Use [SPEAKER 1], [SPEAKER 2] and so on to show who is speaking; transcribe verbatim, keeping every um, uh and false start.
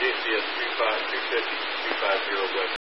[SPEAKER 1] Yes, yes, three five, three fifty, three five zero West